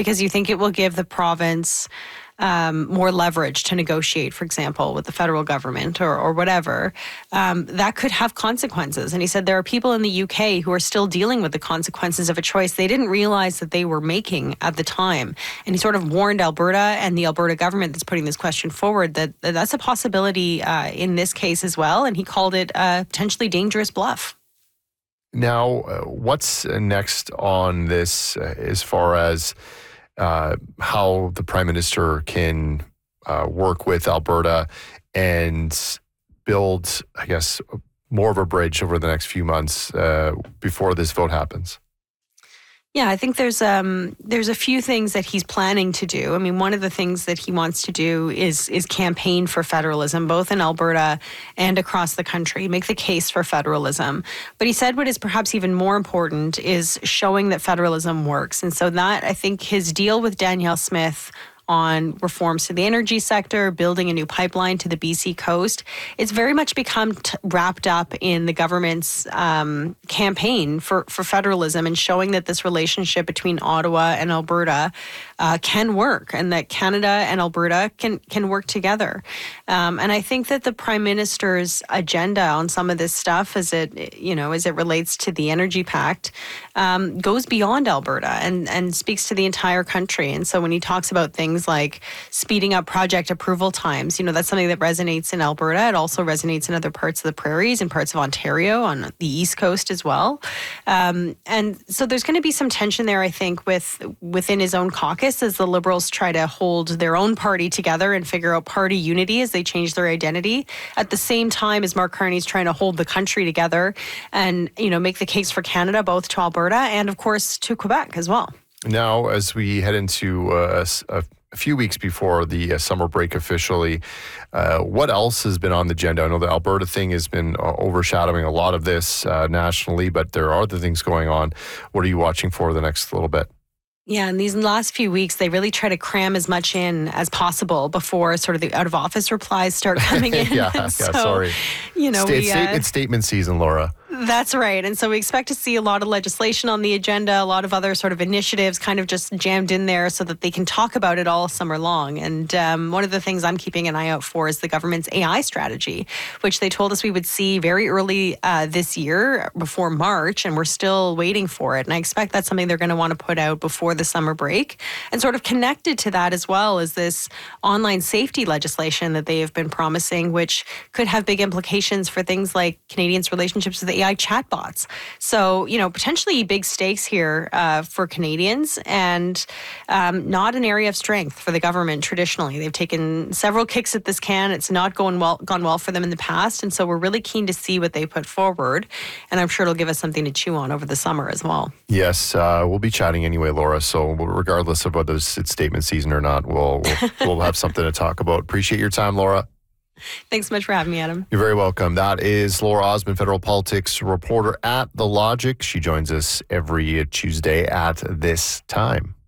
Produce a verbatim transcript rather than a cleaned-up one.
because you think it will give the province Um, more leverage to negotiate, for example, with the federal government or, or whatever, um, that could have consequences. And he said there are people in the U K who are still dealing with the consequences of a choice they didn't realize that they were making at the time. And he sort of warned Alberta and the Alberta government that's putting this question forward that, that that's a possibility uh, in this case as well. And he called it a potentially dangerous bluff. Now, uh, what's next on this uh, as far as Uh, how the Prime Minister can uh, work with Alberta and build, I guess, more of a bridge over the next few months uh, before this vote happens? Yeah, I think there's um there's a few things that he's planning to do. I mean, one of the things that he wants to do is is campaign for federalism, both in Alberta and across the country, make the case for federalism. But he said what is perhaps even more important is showing that federalism works. And so that, I think, his deal with Danielle Smith on reforms to the energy sector, building a new pipeline to the B C coast, it's very much become t- wrapped up in the government's um, campaign for, for federalism and showing that this relationship between Ottawa and Alberta uh, can work and that Canada and Alberta can, can work together. Um, and I think that the Prime Minister's agenda on some of this stuff as it, you know, as it relates to the Energy Pact um, goes beyond Alberta and, and speaks to the entire country. And so when he talks about things like speeding up project approval times, you know, that's something that resonates in Alberta. It also resonates in other parts of the prairies and parts of Ontario on the East Coast as well. Um, and so there's going to be some tension there, I think, with within his own caucus as the Liberals try to hold their own party together and figure out party unity as they change their identity. At the same time as Mark Carney's trying to hold the country together and, you know, make the case for Canada, both to Alberta and, of course, to Quebec as well. Now, as we head into uh, a a few weeks before the uh, summer break officially, uh, what else has been on the agenda? I know the Alberta thing has been uh, overshadowing a lot of this uh, nationally, but there are other things going on. What are you watching for the next little bit? Yeah, in these last few weeks, they really try to cram as much in as possible before sort of the out of office replies start coming in. yeah, yeah, so, sorry. You know, State, we, uh, it's statement season, Laura. That's right. And so we expect to see a lot of legislation on the agenda, a lot of other sort of initiatives kind of just jammed in there so that they can talk about it all summer long. And um, one of the things I'm keeping an eye out for is the government's A I strategy, which they told us we would see very early uh, this year before March, and we're still waiting for it. And I expect that's something they're going to want to put out before the summer break. And sort of connected to that as well is this online safety legislation that they have been promising, which could have big implications for things like Canadians' relationships with A I chatbots. So, you know, potentially big stakes here uh, for Canadians and um, not an area of strength for the government traditionally. They've taken several kicks at this can. It's not going well, gone well for them in the past. And so we're really keen to see what they put forward. And I'm sure it'll give us something to chew on over the summer as well. Yes, uh, we'll be chatting anyway, Laura. So regardless of whether it's statement season or not, we'll, we'll, we'll have something to talk about. Appreciate your time, Laura. Thanks so much for having me, Adam. You're very welcome. That is Laura Osmond, federal politics reporter at The Logic. She joins us every Tuesday at this time.